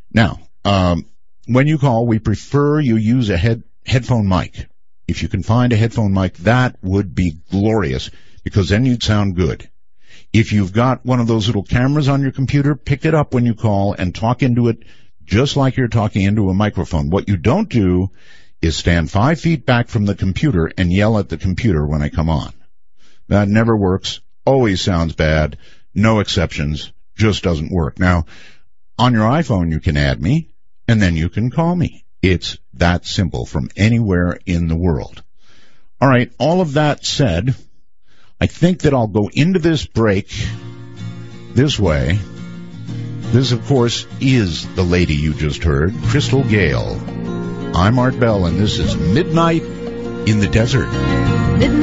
Now, when you call, we prefer you use a headphone mic. If you can find a headphone mic, that would be glorious, because then you'd sound good. If you've got one of those little cameras on your computer, pick it up when you call and talk into it just like you're talking into a microphone. What you don't do is stand 5 feet back from the computer and yell at the computer when I come on. That never works, always sounds bad, no exceptions, just doesn't work. Now, on your iPhone you can add me, and then you can call me. It's that simple from anywhere in the world. All right, all of that said, I think that I'll go into this break this way. This, of course, is the lady you just heard, Crystal Gayle. I'm Art Bell, and this is Midnight in the Desert.